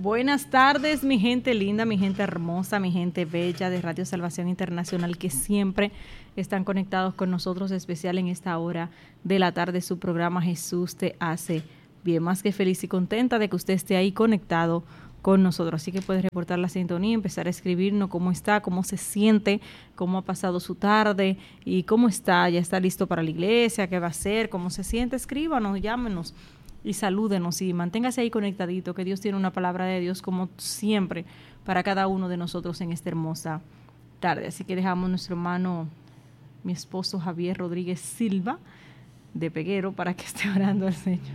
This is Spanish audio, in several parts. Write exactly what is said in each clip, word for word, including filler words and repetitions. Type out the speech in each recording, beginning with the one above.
Buenas tardes, mi gente linda, mi gente hermosa, mi gente bella de Radio Salvación Internacional, que siempre están conectados con nosotros, especial en esta hora de la tarde, su programa Jesús te hace bien. Más que feliz y contenta de que usted esté ahí conectado con nosotros. Así que puede reportar la sintonía, empezar a escribirnos cómo está, cómo se siente, cómo ha pasado su tarde y cómo está, ya está listo para la iglesia, qué va a hacer, cómo se siente. Escríbanos, llámenos y salúdenos y manténgase ahí conectadito, que Dios tiene una palabra de Dios como siempre para cada uno de nosotros en esta hermosa tarde. Así que dejamos a nuestro hermano, mi esposo Javier Rodríguez Silva de Peguero, para que esté orando al Señor.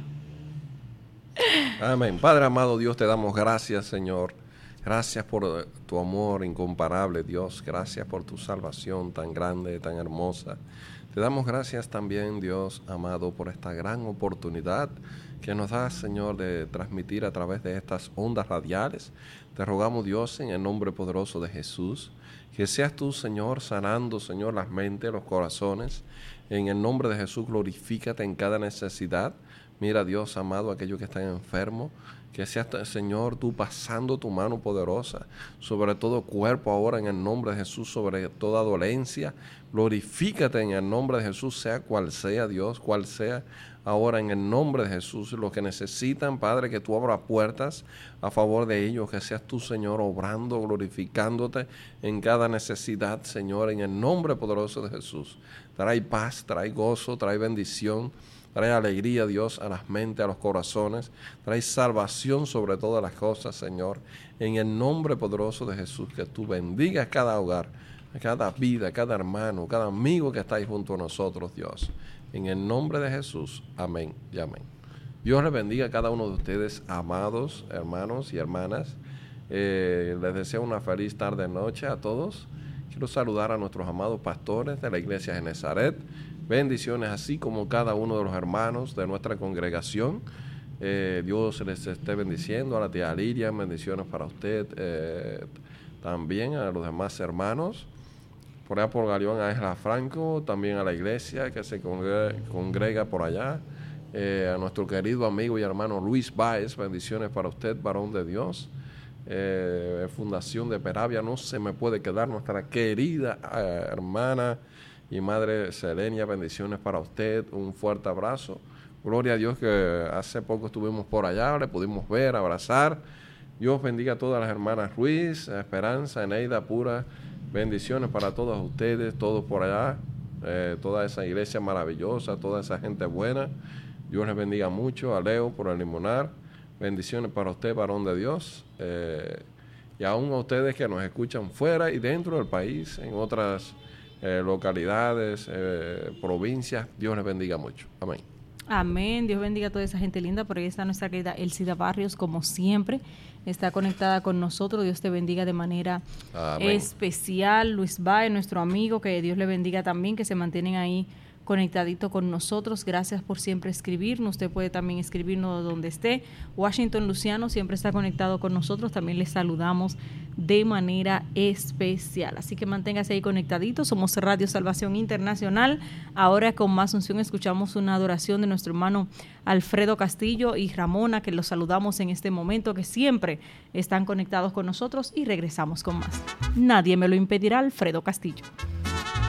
Amén. Padre amado, Dios, te damos gracias, Señor. Gracias por tu amor incomparable, Dios. Gracias por tu salvación tan grande, tan hermosa. Te damos gracias también, Dios amado, por esta gran oportunidad que nos da, Señor, de transmitir a través de estas ondas radiales. Te rogamos, Dios, en el nombre poderoso de Jesús, que seas tú, Señor, sanando, Señor, las mentes, los corazones. En el nombre de Jesús, glorifícate en cada necesidad. Mira, Dios amado, aquellos que están enfermos, que seas, Señor, tú pasando tu mano poderosa sobre todo cuerpo ahora en el nombre de Jesús, sobre toda dolencia. Glorifícate en el nombre de Jesús, sea cual sea, Dios, cual sea ahora en el nombre de Jesús. Los que necesitan, Padre, que tú abras puertas a favor de ellos, que seas tú, Señor, obrando, glorificándote en cada necesidad, Señor, en el nombre poderoso de Jesús. Trae paz, trae gozo, trae bendición. Trae alegría, Dios, a las mentes, a los corazones. Trae salvación sobre todas las cosas, Señor. En el nombre poderoso de Jesús, que tú bendigas cada hogar, cada vida, cada hermano, cada amigo que está ahí junto a nosotros, Dios. En el nombre de Jesús, amén y amén. Dios les bendiga a cada uno de ustedes, amados hermanos y hermanas. Eh, les deseo una feliz tarde-noche a todos. Quiero saludar a nuestros amados pastores de la iglesia de Nazaret. Bendiciones, así como cada uno de los hermanos de nuestra congregación. Eh, Dios les esté bendiciendo. A la tía Liria, bendiciones para usted. Eh, también a los demás hermanos. Por allá por Galeón, a Ángela Franco. También a la iglesia que se congrega, congrega por allá. Eh, a nuestro querido amigo y hermano Luis Báez. Bendiciones para usted, varón de Dios. Eh, Fundación de Peravia, no se me puede quedar. Nuestra querida eh, hermana y madre Selenia, bendiciones para usted, un fuerte abrazo. Gloria a Dios que hace poco estuvimos por allá, le pudimos ver, abrazar. Dios bendiga a todas las hermanas Ruiz, Esperanza, Eneida, Pura, bendiciones para todos ustedes, todos por allá, eh, toda esa iglesia maravillosa, toda esa gente buena. Dios les bendiga mucho, a Leo por el limonar, bendiciones para usted, varón de Dios, eh, y aún a ustedes que nos escuchan fuera y dentro del país, en otras Eh, localidades, eh, provincias. Dios les bendiga mucho. Amén. Amén. Dios bendiga a toda esa gente linda. Por ahí está nuestra querida Elcida Barrios, como siempre, está conectada con nosotros. Dios te bendiga de manera Amén. especial. Luis Bae, nuestro amigo, que Dios le bendiga también, que se mantienen ahí conectadito con nosotros. Gracias por siempre escribirnos. Usted puede también escribirnos donde esté. Washington Luciano siempre está conectado con nosotros. También les saludamos de manera especial. Así que manténgase ahí conectadito. Somos Radio Salvación Internacional. Ahora con más unción escuchamos una adoración de nuestro hermano Alfredo Castillo y Ramona, que los saludamos en este momento, que siempre están conectados con nosotros, y regresamos con más. Nadie me lo impedirá, Alfredo Castillo.